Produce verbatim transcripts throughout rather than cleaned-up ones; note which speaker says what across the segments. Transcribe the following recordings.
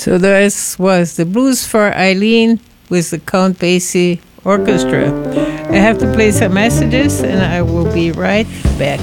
Speaker 1: So this was the Blues for Eileen with the Count Basie Orchestra. I have to play some messages and I will be right back.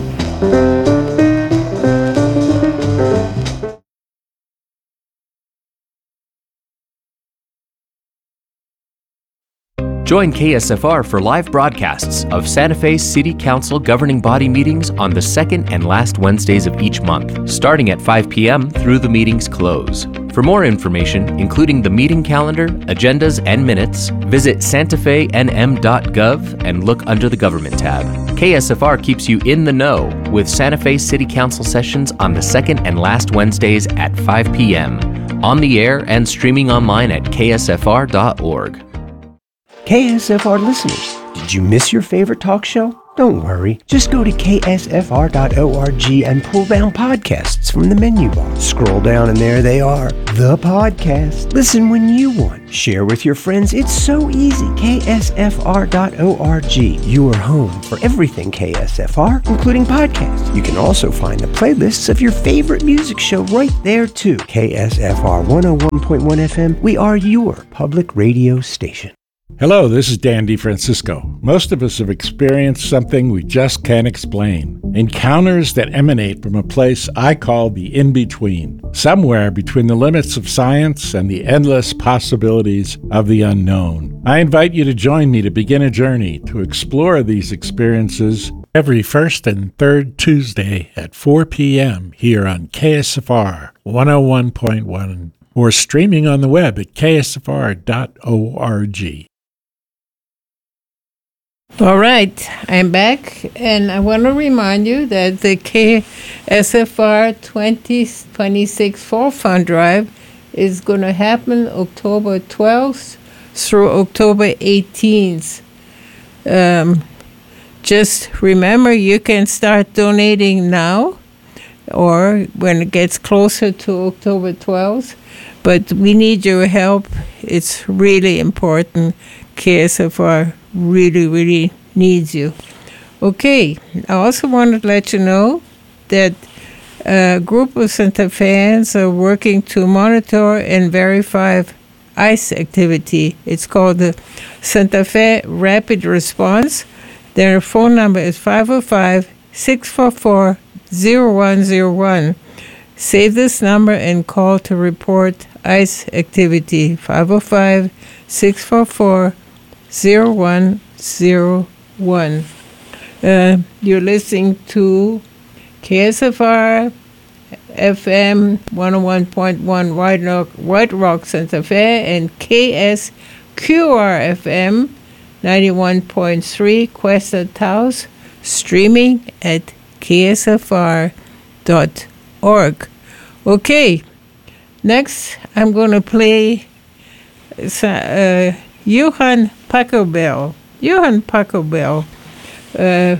Speaker 2: Join K S F R for live broadcasts of Santa Fe City Council governing body meetings on the second and last Wednesdays of each month, starting at five p.m. through the meeting's close. For more information, including the meeting calendar, agendas, and minutes, visit santa fe n m dot gov and look under the Government tab. K S F R keeps you in the know with Santa Fe City Council sessions on the second and last Wednesdays at five p.m. on the air and streaming online at k s f r dot org.
Speaker 3: K S F R listeners, did you miss your favorite talk show? Don't worry. Just go to k s f r dot org and pull down podcasts from the menu bar. Scroll down and there they are. The podcast. Listen when you want. Share with your friends. It's so easy. k s f r dot org. Your home for everything K S F R, including podcasts. You can also find the playlists of your favorite music show right there too. K S F R one oh one point one F M. We are your public radio station.
Speaker 4: Hello, this is Dan DeFrancisco. Most of us have experienced something we just can't explain. Encounters that emanate from a place I call the in-between. Somewhere between the limits of science and the endless possibilities of the unknown. I invite you to join me to begin a journey to explore these experiences every first and third Tuesday at four p.m. here on K S F R one oh one point one or streaming on the web at k s f r dot org.
Speaker 1: All right, I'm back, and I want to remind you that the K S F R twenty twenty-six Fall Fund Drive is going to happen October twelfth through October eighteenth. Um, just remember, you can start donating now or when it gets closer to October twelfth, but we need your help. It's really important. K S F R really, really needs you. Okay, I also wanted to let you know that a group of Santa Feans are working to monitor and verify ICE activity. It's called the Santa Fe Rapid Response. Their phone number is five oh five, six four four, oh one oh one. Save this number and call to report ICE activity, five oh five, six four four, oh one oh one. Uh, you're listening to K S F R F M one oh one point one White Rock, White Rock Santa Fe and K S Q R F M ninety-one point three Cuesta Taos, streaming at k s f r dot org. Okay, next I'm going to play uh, Johann Pachelbel. Johann Pachelbel. Uh,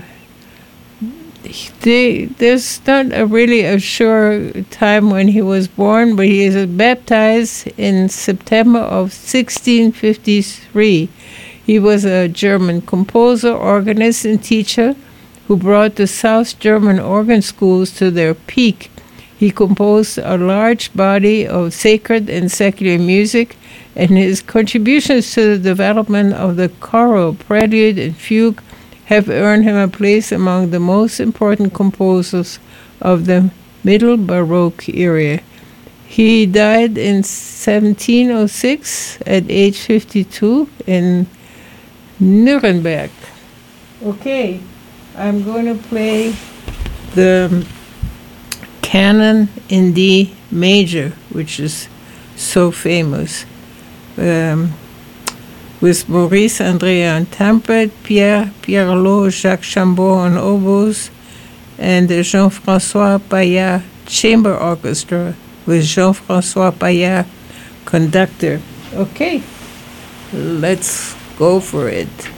Speaker 1: they, there's not a really a sure time when he was born, but he is baptized in September of sixteen fifty-three. He was a German composer, organist, and teacher who brought the South German organ schools to their peak. He composed a large body of sacred and secular music, and his contributions to the development of the choral, prelude, and fugue have earned him a place among the most important composers of the Middle Baroque era. He died in seventeen oh six at age fifty-two in Nuremberg. Okay, I'm going to play the Canon in D major, which is so famous, um, with Maurice André on trumpet, Pierre Pierrot, Jacques Chambon on oboes, and the Jean-François Payat Chamber Orchestra with Jean-François Payat conductor. Okay, let's go for it.